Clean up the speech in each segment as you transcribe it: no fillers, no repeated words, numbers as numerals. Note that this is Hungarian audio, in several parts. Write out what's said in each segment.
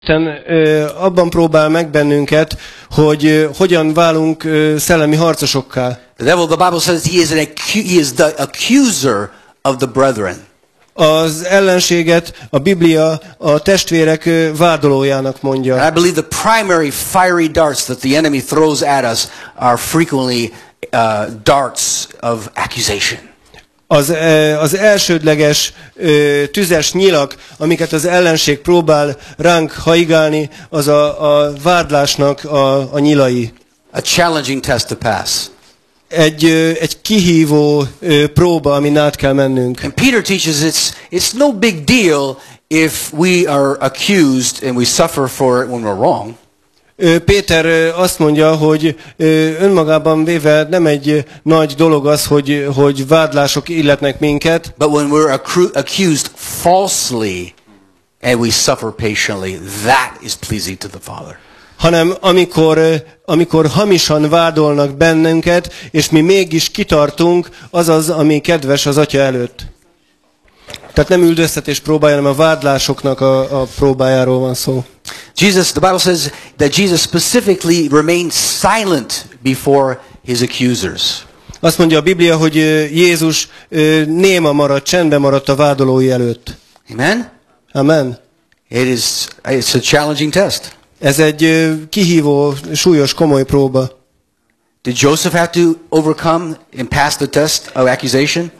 Isten abban próbál meg bennünket, hogy hogyan válunk szellemi harcosokká. The devil, the Bible says, he is the accuser of the brethren. Az ellenséget a Biblia a testvérek vádolójának mondja. And I believe the primary fiery darts that the enemy throws at us are frequently darts of accusation. Az elsődleges tüzes nyilak, amiket az ellenség próbál ránk haigálni, az a vádlásnak a nyilai. A challenging test to pass. Egy kihívó próba, amin át kell mennünk. And Peter teaches it's no big deal if we are accused and we suffer for it when we're wrong. Péter azt mondja, hogy önmagában véve nem egy nagy dolog az, hogy vádlások illetnek minket. But when we're accused falsely and we suffer patiently, that is pleasing to the Father. Hanem amikor hamisan vádolnak bennünket, és mi mégis kitartunk, az az, ami kedves az Atya előtt. Tehát nem üldöztetés próbája, hanem a vádlásoknak a próbájáról van szó. The Bible says that Jesus specifically remained silent before his accusers. Azt mondja a Biblia, hogy Jézus néma maradt, csendben maradt a vádolói előtt. Amen? Amen. It's a challenging test. Ez egy kihívó, súlyos, komoly próba. Did Joseph have to overcome and pass the test of accusation?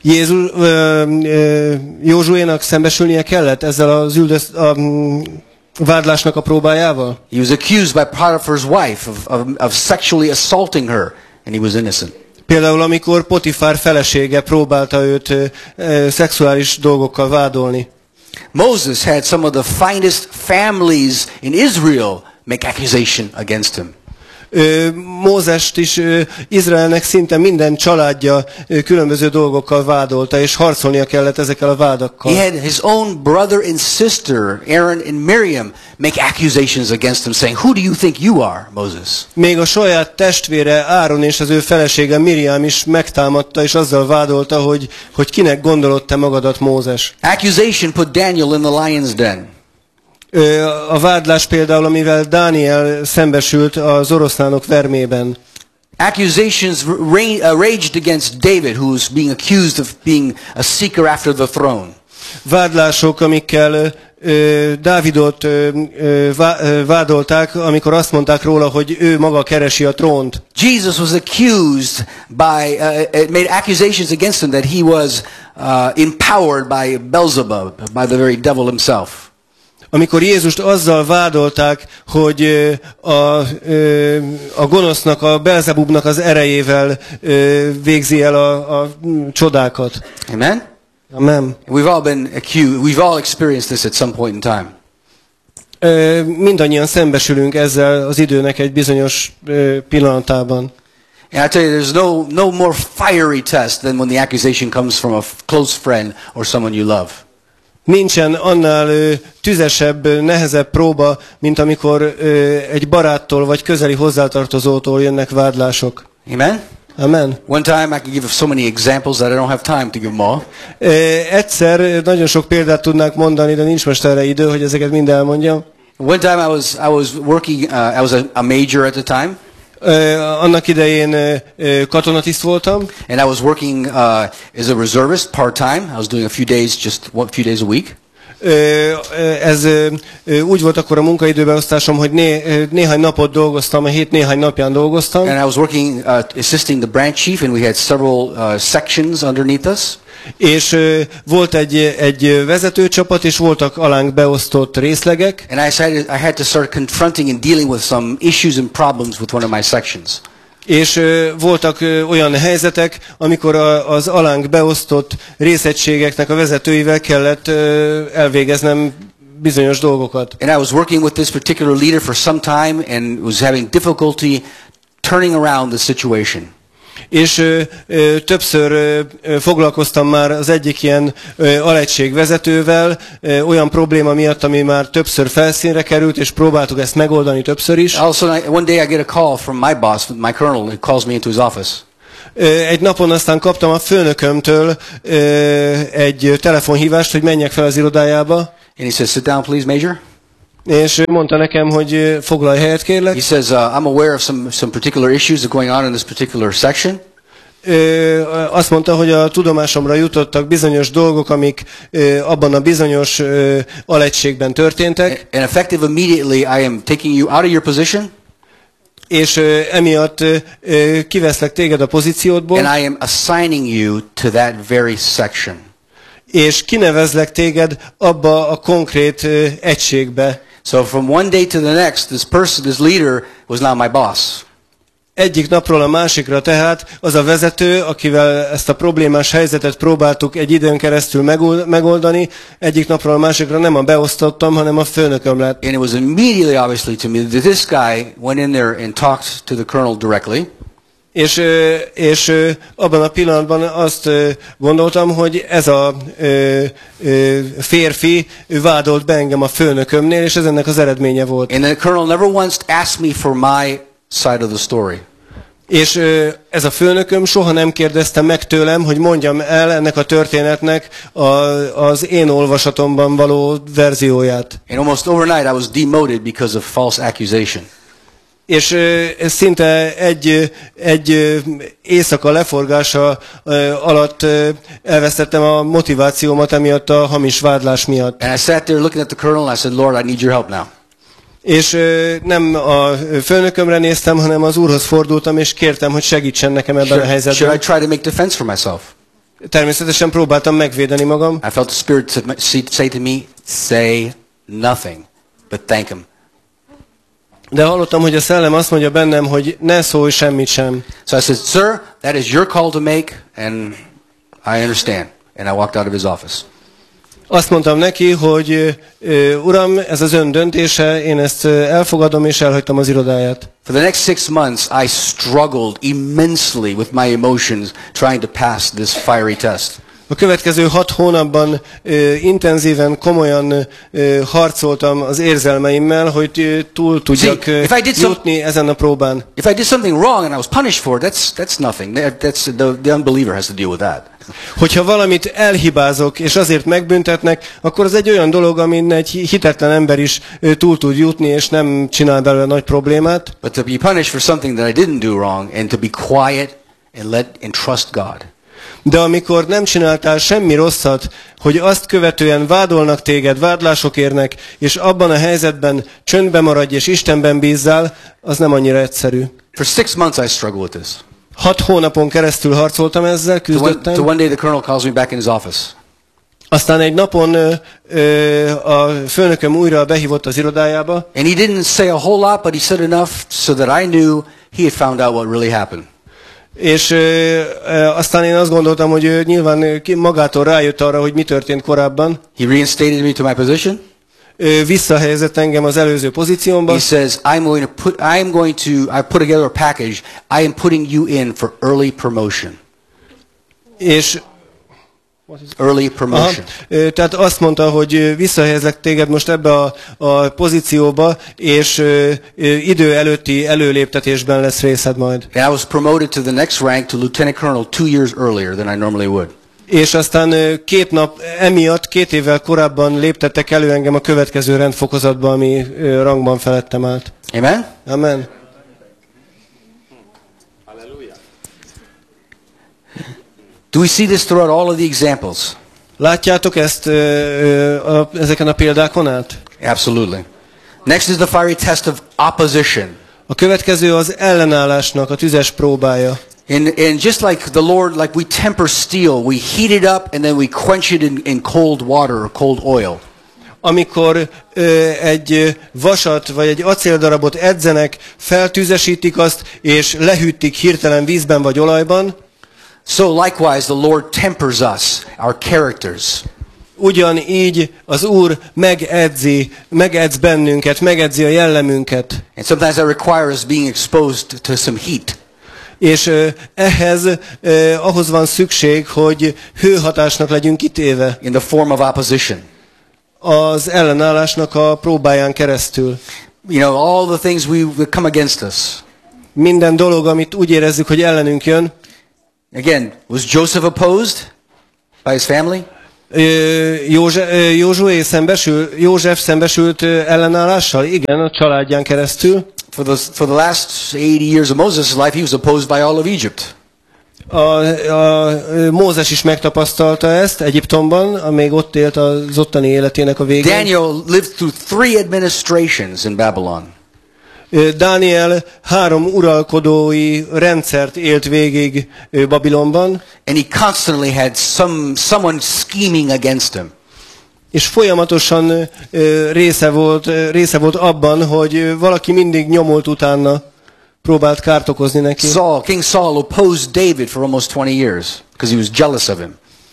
Józsuénak szembesülnie kellett ezzel a vádlásnak a próbájával? He was accused by Potiphar's wife of sexually assaulting her, and he was innocent. Például amikor Potifár felesége próbálta őt szexuális dolgokkal vádolni. Moses had some of the finest families in Israel make accusation against him. Mózest is Izraelnek szinte minden családja különböző dolgokkal vádolta, és harcolnia kellett ezekkel a vádakkal. He had his own brother and sister, Aaron and Miriam, make accusations against him, saying, "Who do you think you are, Moses?" Még a saját testvére Áron és az ő felesége Miriam is megtámadta, és azzal vádolta, hogy kinek gondolod te magadat, Mózes. Accusation put Daniel in the lion's den. A vádlás például, amivel Dániel szembesült az oroszlánok vermében. Accusations raged against David, who was being accused of being a seeker after the throne. Vádlások, amikkel Dávidot vádolták, amikor azt mondták róla, hogy ő maga keresi a trónt. Jesus was accused made accusations against him that he was empowered by Beelzebub, by the very devil himself. Amikor Jézust azzal vádolták, hogy a gonosznak, a Beelzebubnak az erejével végzi el a csodákat. Amen? Amen. We've all been accused. We've all experienced this at some point in time. Mindannyian szembesülünk ezzel az időnek egy bizonyos pillanatában. And I tell you, there's no more fiery test than when the accusation comes from a close friend or someone you love. Nincsen annál tüzesebb, nehezebb próba, mint amikor egy baráttól vagy közeli hozzátartozótól jönnek vádlások. Amen? Amen. One time I can give so many examples that I don't have time to give them all. Egyszer nagyon sok példát tudnák mondani, de nincs most erre idő, hogy ezeket mind elmondjam. One time I was working, I was a major at the time. Annak idején katonatiszt voltam. And I was working as a reservist part-time. I was doing a few days a week. Ez úgy volt akkor a munkaidőbeosztásom, hogy néhány napot dolgoztam, a hét néhány napján dolgoztam. And I was working assisting the branch chief, and we had several sections underneath us. És volt egy vezetőcsapat, és voltak alánk beosztott részlegek. And I had to start confronting and dealing with some issues and problems with one of my sections. És voltak olyan helyzetek, amikor az alánk beosztott részegységeknek a vezetőivel kellett elvégeznem bizonyos dolgokat. And I was working with this particular leader for some time and was having difficulty turning around the situation. És többször foglalkoztam már az egyik ilyen alegység vezetővel, olyan probléma miatt, ami már többször felszínre került, és próbáltuk ezt megoldani többször is. Also, one day I get a call from my boss, my colonel, who calls me into his office. Egy napon aztán kaptam a főnökömtől egy telefonhívást, hogy menjek fel az irodájába. And he says, "Sit down, please, Major." És ő mondta nekem, hogy foglalj helyet, kérlek. He says, I'm aware of some particular issues that are going on in this particular section. Azt mondta, hogy a tudomásomra jutottak bizonyos dolgok, amik abban a bizonyos alegységben történtek. And effective immediately, I am taking you out of your position. És emiatt kiveszlek téged a pozíciódból. And I am assigning you to that very section. És kinevezlek téged abba a konkrét egységbe. So from one day to the next, this leader was now my boss. Egyik napról a másikra tehát az a vezető, akivel ezt a problémás helyzetet próbáltuk egy időn keresztül megoldani, egyik napról a másikra nem a beosztottam, hanem a főnököm lett. And it was immediately obviously to me that this guy went in there and talked to the colonel directly. És abban a pillanatban azt gondoltam, hogy ez a férfi vádolt be engem a főnökömnél, és ez ennek az eredménye volt. And the colonel never once asked me for my side of the story. És ez a főnököm soha nem kérdezte meg tőlem, hogy mondjam el ennek a történetnek az én olvasatomban való verzióját. And almost overnight I was demoted because of false accusation. És szinte egy éjszaka leforgása alatt elvesztettem a motivációmat emiatt a hamis vádlás miatt. And I sat there looking at the colonel and I said, Lord, I need your help now. És nem a főnökömre néztem, hanem az Úrhoz fordultam, és kértem, hogy segítsen nekem ebben a helyzetben. Should I try to make defense for myself? Természetesen próbáltam megvédeni magam. I felt the Spirit say to me, say nothing, but thank him. De hallottam, hogy a szellem azt mondja bennem, hogy ne szólj semmit sem. So I said, sir, that is your call to make, and I understand. And I walked out of his office. Azt mondtam neki, hogy uram, ez az ön döntése, én ezt elfogadom, és elhagytam az irodáját. For the next 6 months, I struggled immensely with my emotions trying to pass this fiery test. A következő 6 hónapban intenzíven, komolyan harcoltam az érzelmeimmel, hogy túl tudjak jutni ezen a próbán. If I did something wrong and I was punished for it, that's nothing. The unbeliever has to deal with that. Hogyha valamit elhibázok, és azért megbüntetnek, akkor az egy olyan dolog, amin egy hitetlen ember is túl tud jutni, és nem csinál belőle nagy problémát. But to be punished for something that I didn't do wrong, and to be quiet and trust God. De amikor nem csináltál semmi rosszat, hogy azt követően vádolnak téged, vádlások érnek, és abban a helyzetben csöndbe maradj és Istenben bízzál, az nem annyira egyszerű. For 6 months I struggled with this. 6 hónapon keresztül harcoltam ezzel, küzdöttem. To one day the colonel calls me back in his office. Aztán egy napon a főnököm újra behívott az irodájába. And he didn't say a whole lot, but he said enough so that I knew he had found out what really happened. És aztán én azt gondoltam, hogy ő nyilván magától rájött arra, hogy mi történt korábban. He reinstated me to my position. Visszahelyezett engem az előző pozíciómba. He says, I put together a package. I am putting you in for early promotion. És early promotion. Tehát azt mondta, hogy visszahelyezlek téged most ebbe a pozícióba, és idő előtti előléptetésben lesz részed majd. And I was promoted to the next rank to lieutenant colonel 2 years earlier than I normally would. És aztán 2 évvel korábban léptettek elő engem a következő rendfokozatba, ami rangban felettem állt. Amen? Amen. Do we see this throughout all of the examples? Látjátok ezt ezeken a példákon át? Absolutely. Next is the fiery test of opposition. A következő az ellenállásnak a tüzes próbája. And just like the Lord, like we temper steel, we heat it up and then we quench it in cold water or cold oil. Amikor egy vasat vagy egy acéldarabot edzenek, feltüzesítik azt, és lehűtik hirtelen vízben vagy olajban. So likewise the Lord tempers us, our characters. Ugyanígy az Úr megedz bennünket, megedzi a jellemünket. And sometimes that requires us being exposed to some heat. És ahhoz van szükség, hogy hőhatásnak legyünk kitéve. In the form of opposition. Az ellenállásnak a próbáján keresztül. You know, all the things that come against us. Minden dolog, amit úgy érezzük, hogy ellenünk jön. Again, was Joseph opposed by his family? József szembesült ellenállással? Igen, a családján keresztül. For the last 80 years of Moses' life, he was opposed by all of Egypt. Mózes is megtapasztalta ezt Egyiptomban, amíg ott élt az ottani életének a végén. Daniel lived through 3 administrations in Babylon. Dániel 3 uralkodói rendszert élt végig Babilonban. And he constantly had someone scheming against him. És folyamatosan része volt abban, hogy valaki mindig nyomolt utána, próbált kárt okozni neki. King Saul opposed David for almost 20 years because he was jealous of him.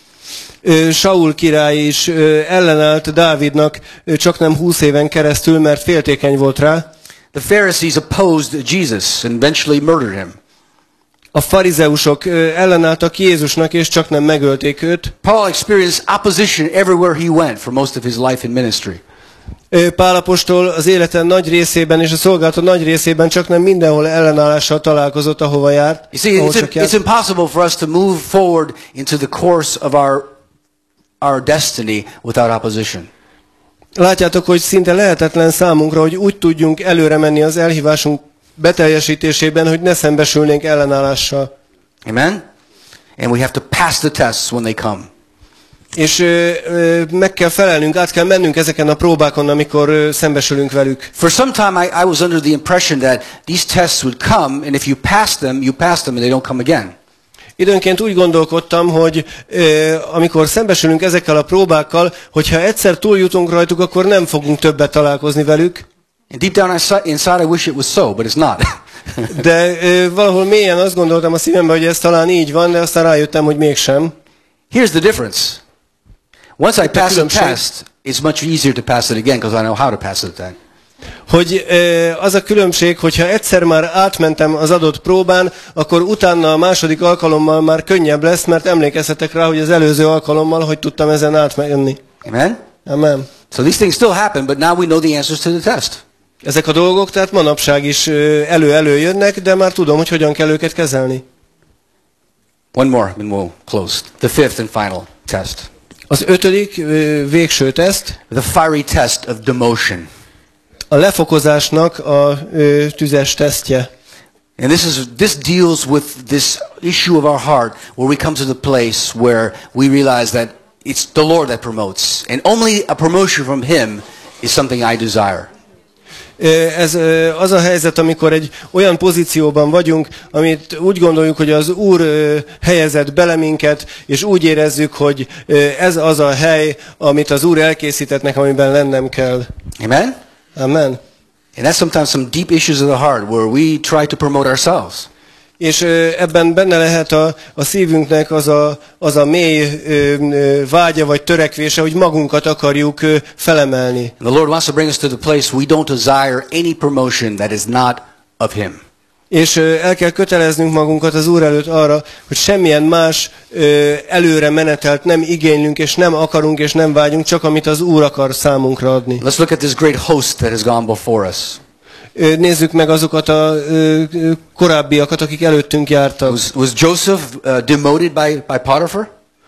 Saul király is ellenállt Dávidnak csaknem 20 éven keresztül, mert féltékeny volt rá. The Pharisees opposed Jesus and eventually murdered him. A farizeusok ellenálltak Jézusnak, és csaknem megölték őt. Paul experienced opposition everywhere he went for most of his life in ministry. Pál apostol az élete nagy részében és a szolgálata nagy részében csaknem mindenhol ellenállással találkozott, ahova járt. You see, it's impossible for us to move forward into the course of our destiny without opposition. Látjátok, hogy szinte lehetetlen számunkra, hogy úgy tudjunk előre menni az elhívásunk beteljesítésében, hogy ne szembesülnénk ellenállással. Amen? And we have to pass the tests when they come. És meg kell felelnünk, át kell mennünk ezeken a próbákon, amikor szembesülünk velük. For some time I was under the impression that these tests would come, and if you pass them, and they don't come again. Időnként úgy gondolkodtam, hogy amikor szembesülünk ezekkel a próbákkal, hogyha egyszer túljutunk rajtuk, akkor nem fogunk többet találkozni velük. And deep down inside I wish it was so, but it's not. De valahol mélyen azt gondoltam a szívemben, hogy ez talán így van, de aztán rájöttem, hogy mégsem. Here's the difference. Once I pass a test, it's much easier to pass it again because I know how to pass it then. Hogy az a különbség, hogyha egyszer már átmentem az adott próbán, akkor utána a második alkalommal már könnyebb lesz, mert emlékezhetek rá, hogy az előző alkalommal hogy tudtam ezen átmenni. Amen? Amen. So these things still happen, but now we know the answers to the test. Ezek a dolgok tehát manapság is elő jönnek, de már tudom, hogy hogyan kell őket kezelni. One more, and we'll close. The fifth and final test. Az 5. végső teszt. The fiery test of demotion. A lefokozásnak a tüzes tesztje. And this deals with this issue of our heart, where we come to the place where we realize that it's the Lord that promotes, and only a promotion from Him is something I desire. Ez az a helyzet, amikor egy olyan pozícióban vagyunk, amit úgy gondoljuk, hogy az Úr helyezett bele minket, és úgy érezzük, hogy ez az a hely, amit az Úr elkészített nekem, amiben lennem kell. Amen? Amen. And that's sometimes some deep issues of the heart where we try to promote ourselves. És ebben benne lehet a szívünknek az a mély vágya vagy törekvése, hogy magunkat akarjuk felemelni. The Lord wants to bring us to the place we don't desire any promotion that is not of Him. És el kell köteleznünk magunkat az Úr előtt arra, hogy semmilyen más előre menetelt nem igénylünk, és nem akarunk, és nem vágyunk, csak amit az Úr akar számunkra adni. Let's look at this great host that has gone before us. Nézzük meg azokat a korábbiakat, akik előttünk jártak. Was Joseph demoted by Potiphar?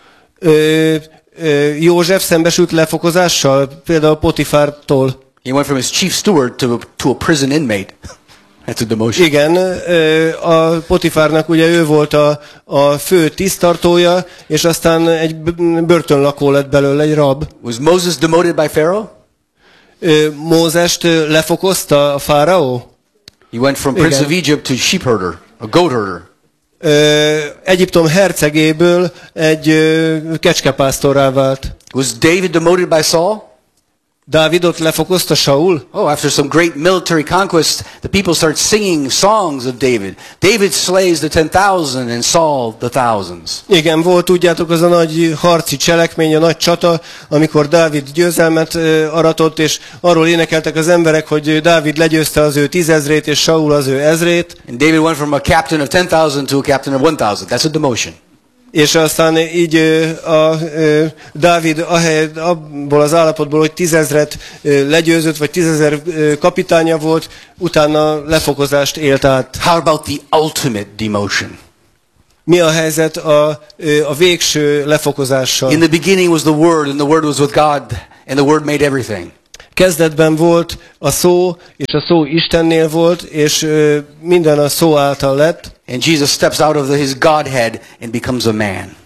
József szembesült lefokozással, például Potifártól. He went from his chief steward to a prison inmate. That's a demotion. Igen, a Potifárnak ugye ő volt a fő tisztartója, és aztán egy börtönlakó lett belőle, egy rab. Was Moses demoted by Pharaoh? Mózest lefokozta a fáraó? He went from prince of Egypt to sheep herder, a goat herder. Egyiptom hercegéből egy kecskepásztorrá vált. Was David demoted by Saul? Dávidot lefokozta Saul? Oh, after some great military conquest, the people start singing songs of David. David slays the 10,000 and Saul the thousands. Igen, volt, tudjátok, az a nagy harci cselekmény, a nagy csata, amikor Dávid győzelmet aratott, és arról énekeltek az emberek, hogy Dávid legyőzte az ő 10,000-ét, és Saul az ő 1000-ét. And David went from a captain of 10,000 to a captain of 1,000. That's a demotion. És aztán így Dávid abból az állapotból, hogy 10,000-et legyőzött, vagy 10,000 kapitánya volt, utána lefokozást élt át. How about the ultimate demotion? Mi a helyzet a végső lefokozással? In the beginning was the Word, and the Word was with God, and the Word made everything. Kezdetben volt a szó, és a szó Istennél volt, és minden a szó által lett. And Jesus steps out of his Godhead and becomes a man.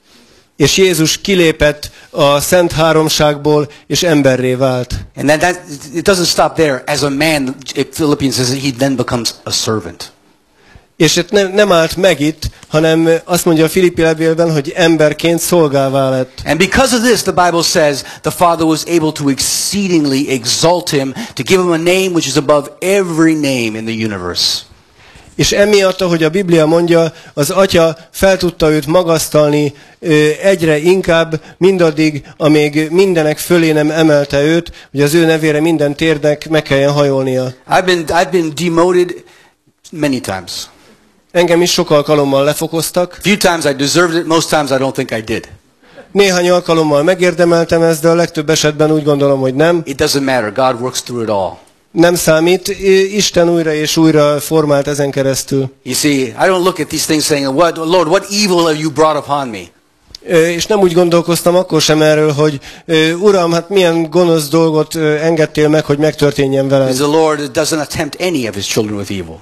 És Jézus kilépett a Szent Háromságból, és emberré vált. And that it doesn't stop there. As a man, Philippians says he then becomes a servant. És itt nem állt meg itt, hanem azt mondja a Filippi levélben, hogy emberként szolgává lett. And because of this, the Bible says, the Father was able to exceedingly exalt him, to give him a name which is above every name in the universe. És emiatt, ahogy a Biblia mondja, az Atya fel tudta őt magasztalni egyre inkább, mindaddig, amíg mindenek fölé nem emelte őt, hogy az ő nevére minden térnek meg kelljen hajolnia. I've been demoted many times. Engem is sok alkalommal lefokoztak. Few times I deserved it, most times I don't think I did. Néhány alkalommal megérdemeltem ezt, de a legtöbb esetben úgy gondolom, hogy nem. It doesn't matter. God works through it all. Nem számít, Isten újra és újra formált ezen keresztül. You see, I don't look at these things saying, Lord, what evil have you brought upon me? És nem úgy gondolkoztam akkor sem erről, hogy Uram, hát milyen gonosz dolgot engedtél meg, hogy megtörténjen velem. Because the Lord doesn't attempt any of his children with evil.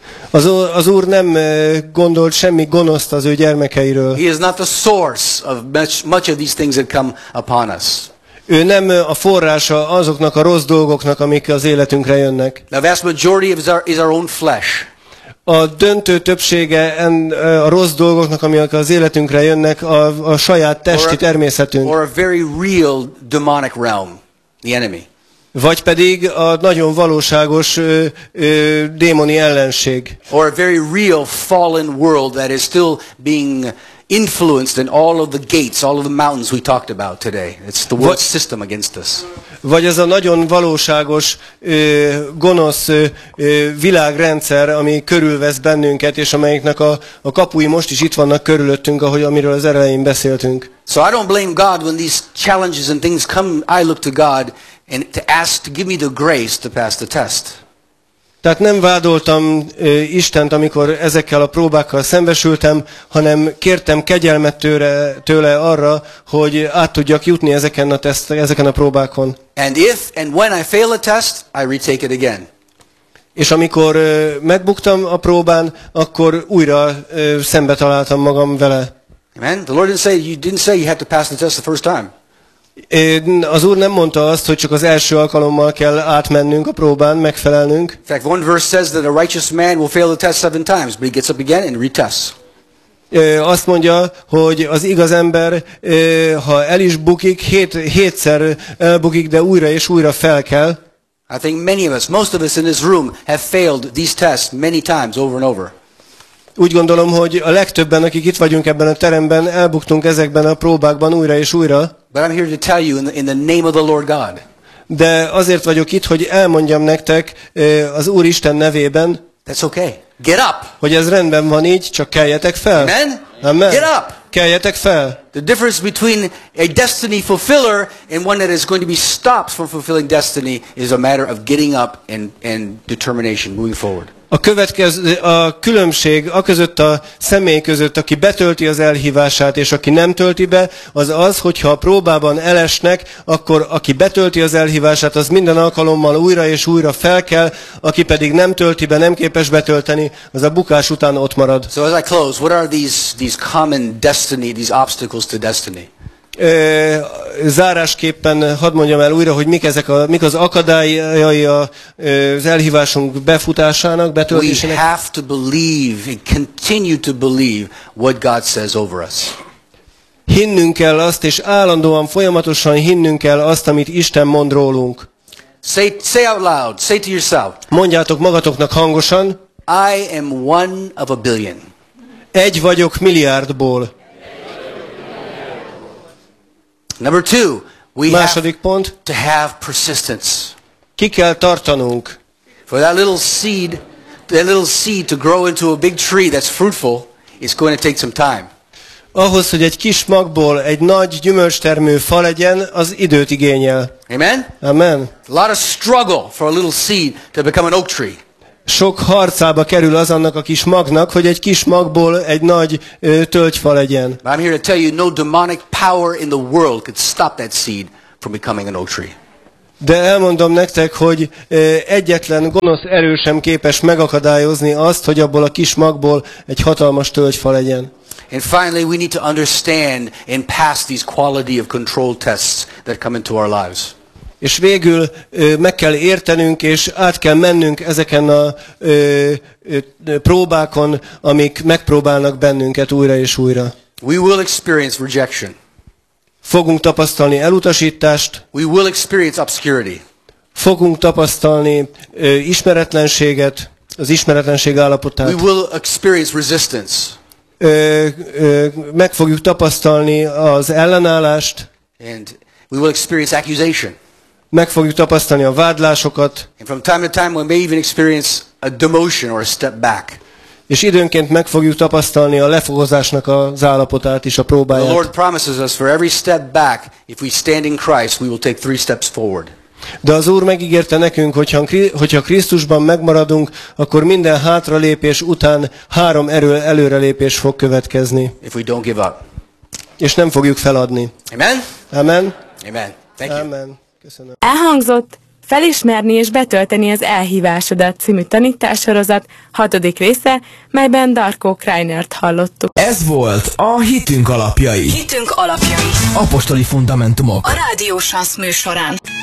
Az Úr nem gondolt semmi gonoszt az ő gyermekeiről. He is not the source of much of these things that come upon us. Ő nem a forrása azoknak a rossz dolgoknak, amik az életünkre jönnek. The vast majority is our own flesh. A döntő többsége a rossz dolgoknak, amik az életünkre jönnek, a saját testi természetünk. Or a very real demonic realm, the enemy. Vagy pedig a nagyon valóságos démoni ellenség. Or a very real fallen world that is still being influenced in all of the gates, all of the mountains we talked about today. It's the world system against us. Vagy az a nagyon valóságos, gonosz világrendszer, ami körülvesz bennünket, és amelyiknek a kapui most is itt vannak körülöttünk, amiről az elején beszéltünk. So I don't blame God when these challenges and things come. I look to God and to ask to give me the grace to pass the test. Tehát nem vádoltam Istent, amikor ezekkel a próbákkal szembesültem, hanem kértem kegyelmet tőle arra, hogy át tudjak jutni ezeken a próbákon. And if and when I fail a test, I retake it again. És amikor megbuktam a próbán, akkor újra szembe találtam magam vele. Amen. The Lord didn't say you have to pass the test the first time. Az Úr nem mondta azt, hogy csak az első alkalommal kell átmennünk a próbán, megfelelnünk. In fact, one verse says that a righteous man will fail the test 7 times, but he gets up again and retests. Azt mondja, hogy az igaz ember, ha el is bukik, hétszer elbukik, de újra és újra fel kell. I think many of us, most of us in this room have failed these tests many times over and over. Úgy gondolom, hogy a legtöbben, akik itt vagyunk ebben a teremben, elbuktunk ezekben a próbákban újra és újra. But I'm here to tell you in the name of the Lord God. De azért vagyok itt, hogy elmondjam nektek az Úr Isten nevében. That's okay. Get up. Hogy ez rendben van így, csak keljetek fel. Amen. Amen. Get up. Keljetek fel. The difference between a destiny fulfiller and one that is going to be stopped from fulfilling destiny is a matter of getting up and determination moving forward. A különbség aközött a személy között, aki betölti az elhívását, és aki nem tölti be, az, hogyha a próbában elesnek, akkor aki betölti az elhívását, az minden alkalommal újra és újra fel kell, aki pedig nem tölti be, nem képes betölteni, az a bukás után ott marad. So as I close, what are these common destiny, these obstacles to destiny? Zárásképpen hadd mondjam el újra, hogy mik az akadályai az elhívásunk befutásának, betöltésének. We have to believe and continue to believe what God says over us. Hinnünk kell azt, és állandóan, folyamatosan hinnünk kell azt, amit Isten mond rólunk. Say out loud, say to yourself. Mondjátok magatoknak hangosan. I am one of a billion. Egy vagyok milliárdból. Number 2, Második pont. To have persistence. Ki kell tartanunk. For that little seed to grow into a big tree that's fruitful, it's going to take some time. Ahhoz, hogy egy kis magból egy nagy gyümölcstermő fa legyen, az időt igényel. Amen? Amen. A lot of struggle for a little seed to become an oak tree. Sok harcába kerül az annak a kis magnak, hogy egy kis magból egy nagy tölgyfa legyen. But I'm here to tell you, no demonic power in the world could stop that seed from becoming an oak tree. De elmondom nektek, hogy egyetlen gonosz erő sem képes megakadályozni azt, hogy abból a kis magból egy hatalmas tölgyfa legyen. And finally, we need to understand and pass these quality of control tests that come into our lives. És végül meg kell értenünk, és át kell mennünk ezeken a próbákon, amik megpróbálnak bennünket újra és újra. We will experience rejection. Fogunk tapasztalni elutasítást. We will experience obscurity. Fogunk tapasztalni ismeretlenséget, az ismeretlenség állapotát. We will experience resistance. Meg fogjuk tapasztalni az ellenállást. And we will experience accusation. Meg fogjuk tapasztalni a vádlásokat. And from time to time we may even experience a demotion or a step back. És időnként meg fogjuk tapasztalni a lefogozásnak az állapotát is, a próbáját. The Lord promises us for every step back, if we stand in Christ, we will take 3 steps forward. De az Úr megígérte nekünk, hogyha Krisztusban megmaradunk, akkor minden hátralépés után 3 előrelépés fog következni. If we don't give up. És nem fogjuk feladni. Amen? Amen. Amen. Thank you. Amen. Köszönöm. Elhangzott Felismerni és betölteni az elhívásodat című tanítássorozat 6. része, melyben Darko Kreinert hallottuk. Ez volt a Hitünk alapjai. Hitünk alapjai. Apostoli fundamentumok. A Rádió Sansz műsorán.